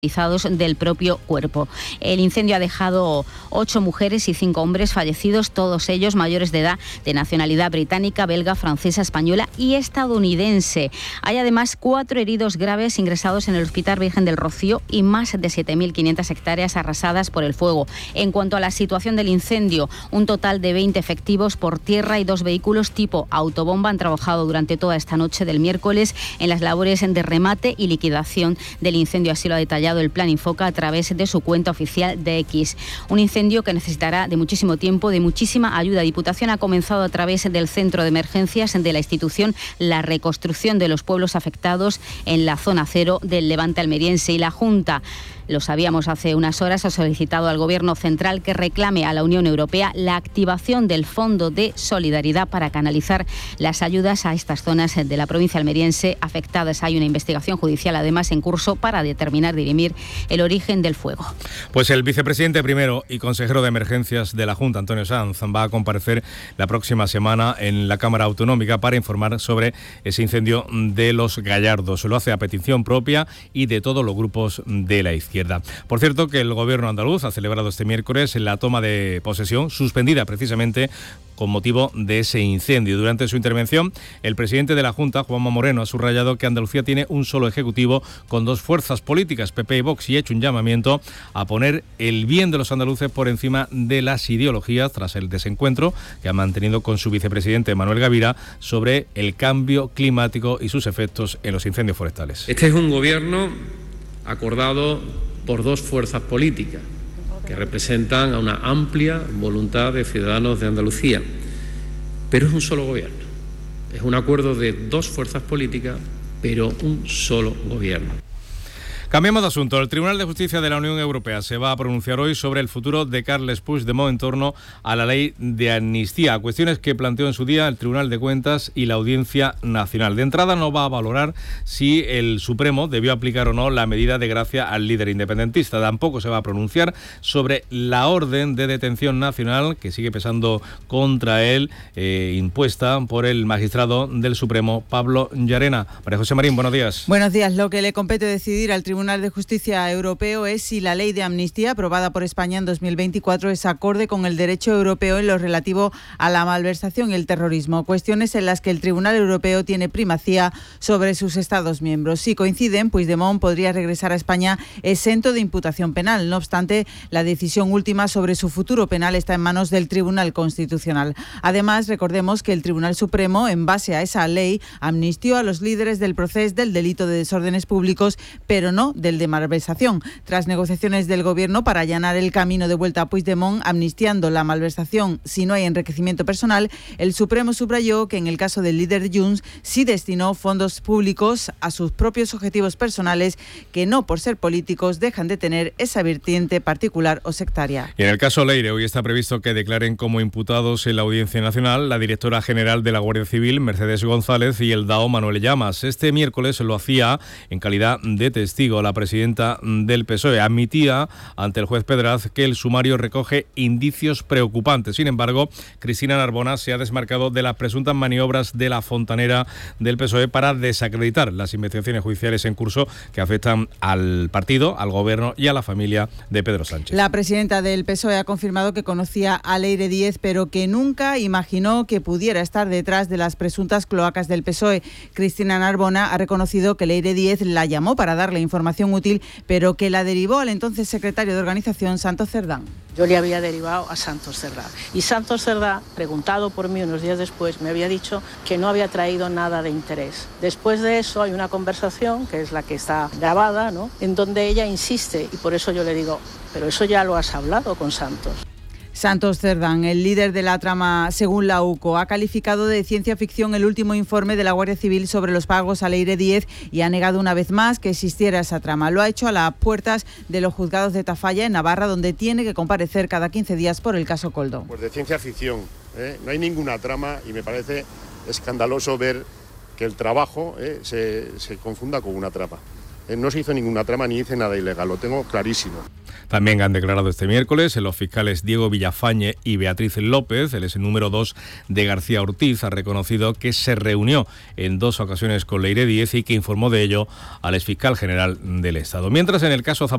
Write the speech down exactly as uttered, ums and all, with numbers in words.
del propio cuerpo. El incendio ha dejado ocho mujeres y cinco hombres fallecidos, todos ellos mayores de edad, de nacionalidad británica, belga, francesa, española y estadounidense. Hay además cuatro heridos graves ingresados en el Hospital Virgen del Rocío y más de siete mil quinientas hectáreas arrasadas por el fuego. En cuanto a la situación del incendio, un total de veinte efectivos por tierra y dos vehículos tipo autobomba han trabajado durante toda esta noche del miércoles en las labores de remate y liquidación del incendio. Así lo ha detallado el Plan Infoca a través de su cuenta oficial de X. Un incendio que necesitará de muchísimo tiempo, de muchísima ayuda. Diputación ha comenzado a través del Centro de Emergencias de la institución la reconstrucción de los pueblos afectados en la zona cero del Levante almeriense, y la Junta, lo sabíamos hace unas horas, ha solicitado al Gobierno central que reclame a la Unión Europea la activación del Fondo de Solidaridad para canalizar las ayudas a estas zonas de la provincia almeriense afectadas. Hay una investigación judicial además en curso para determinar, dirimir el origen del fuego. Pues el vicepresidente primero y consejero de Emergencias de la Junta, Antonio Sanz, va a comparecer la próxima semana en la Cámara Autonómica para informar sobre ese incendio de Los Gallardos. Lo hace a petición propia y de todos los grupos de la izquierda. Por cierto, que el Gobierno andaluz ha celebrado este miércoles la toma de posesión, suspendida precisamente con motivo de ese incendio. Durante su intervención, el presidente de la Junta, Juanma Moreno, ha subrayado que Andalucía tiene un solo ejecutivo con dos fuerzas políticas, P P y Vox, y ha hecho un llamamiento a poner el bien de los andaluces por encima de las ideologías tras el desencuentro que ha mantenido con su vicepresidente Manuel Gavira sobre el cambio climático y sus efectos en los incendios forestales. Este es un gobierno acordado por dos fuerzas políticas que representan a una amplia voluntad de ciudadanos de Andalucía, pero es un solo gobierno, es un acuerdo de dos fuerzas políticas, pero un solo gobierno. Cambiamos de asunto. El Tribunal de Justicia de la Unión Europea se va a pronunciar hoy sobre el futuro de Carles Puigdemont en torno a la ley de amnistía, cuestiones que planteó en su día el Tribunal de Cuentas y la Audiencia Nacional. De entrada no va a valorar si el Supremo debió aplicar o no la medida de gracia al líder independentista. Tampoco se va a pronunciar sobre la orden de detención nacional que sigue pesando contra él, eh, impuesta por el magistrado del Supremo, Pablo Llarena. María José Marín, buenos días. Buenos días. Lo que le compete decidir al Tribunal Tribunal de Justicia Europeo es si la ley de amnistía aprobada por España en dos mil veinticuatro es acorde con el derecho europeo en lo relativo a la malversación y el terrorismo, cuestiones en las que el Tribunal Europeo tiene primacía sobre sus Estados miembros. Si coinciden, Puigdemont podría regresar a España exento de imputación penal. No obstante, la decisión última sobre su futuro penal está en manos del Tribunal Constitucional. Además, recordemos que el Tribunal Supremo, en base a esa ley, amnistió a los líderes del proceso del delito de desórdenes públicos, pero no del de malversación. Tras negociaciones del Gobierno para allanar el camino de vuelta a Puigdemont, amnistiando la malversación si no hay enriquecimiento personal, el Supremo subrayó que en el caso del líder de Junts sí destinó fondos públicos a sus propios objetivos personales que no por ser políticos dejan de tener esa vertiente particular o sectaria. Y en el caso Leire, hoy está previsto que declaren como imputados en la Audiencia Nacional la directora general de la Guardia Civil, Mercedes González, y el D A O, Manuel Llamas. Este miércoles lo hacía en calidad de testigo la presidenta del P S O E. Admitía ante el juez Pedraz que el sumario recoge indicios preocupantes. Sin embargo, Cristina Narbona se ha desmarcado de las presuntas maniobras de la fontanera del P S O E para desacreditar las investigaciones judiciales en curso que afectan al partido, al gobierno y a la familia de Pedro Sánchez. La presidenta del P S O E ha confirmado que conocía a Leire Díez, pero que nunca imaginó que pudiera estar detrás de las presuntas cloacas del P S O E. Cristina Narbona ha reconocido que Leire Díez la llamó para darle información útil, pero que la derivó al entonces secretario de organización, Santos Cerdán. Yo le había derivado a Santos Cerdá. Y Santos Cerdá, preguntado por mí unos días después, me había dicho que no había traído nada de interés. Después de eso hay una conversación, que es la que está grabada, ¿no?, en donde ella insiste, y por eso yo le digo, pero eso ya lo has hablado con Santos. Santos Cerdán, el líder de la trama, según la U C O, ha calificado de ciencia ficción el último informe de la Guardia Civil sobre los pagos a Leire Díez y ha negado una vez más que existiera esa trama. Lo ha hecho a las puertas de los juzgados de Tafalla, en Navarra, donde tiene que comparecer cada quince días por el caso Coldo. Pues de ciencia ficción, ¿eh? No hay ninguna trama y me parece escandaloso ver que el trabajo ¿eh? se, se confunda con una trama. No se hizo ninguna trama ni hice nada ilegal, lo tengo clarísimo. También han declarado este miércoles los fiscales Diego Villafañe y Beatriz López. El ex número dos de García Ortiz ha reconocido que se reunió en dos ocasiones con Leire Díez y que informó de ello al exfiscal general del Estado. Mientras, en el caso Zapatero,